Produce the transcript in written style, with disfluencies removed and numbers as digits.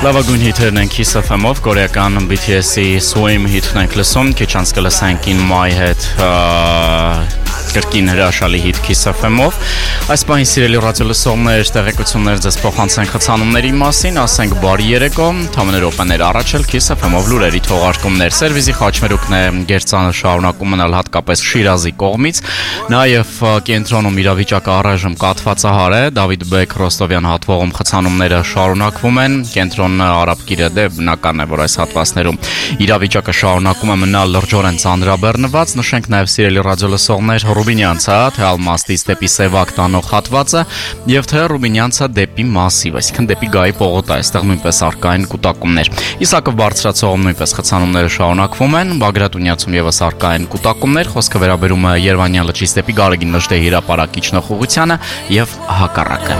Լավագույն հիթերն են Kiss FM-ով, կորեական BTS-ի Swim հիթն ենք լսում, քիչ անց կլսենք In My Head կրկին հրաշալի հիթ Kiss FM-ով։ Այս պահին սիրելի ռադիոլսողներ, տեղեկություններ ձեզ փոխանցենք խցանումների մասին, ասենք բարի երեկո, թամներ օպեներ առաջ էլ Kiss FM-ով լուրերի թողարկումներ։ Սերվիզի խաչմերուկն է Գերծանը շարունակում մնալ հատկապես Շիրազի կողմից, նաև կենտրոնում իրավիճակը առայժմ կաթվածահար է, Դավիթ Բեկ Ռոստովյան հատվողում խցանումները շարունակվում են, կենտրոնը Արաբկիրը դե բնական է, որ այս հատվածներում իրավիճակը շարունակում է մնալ լրջորեն ծանրաբեռնված, նշենք նաև սիրելի ռադիոլսողներ Ռուբինյանցա, թե Ալմաստից դեպի Սևակ տանող հատվածը եւ թե Ռուբինյանցա դեպի Մասիվ, այսինքն դեպի Գայի պողոտա, այստեղ նույնպես արկա են կուտակումներ։ Իսակով բարձրացողում նույնպես խցանումները շարունակվում են, Բագրատունյացում եւս արկա են կուտակումներ, խոսքը վերաբերում է Երևանյան լճից դեպի Գարեգին Մժդեհի հրապարակիչ նախուղությանը եւ հակառակը։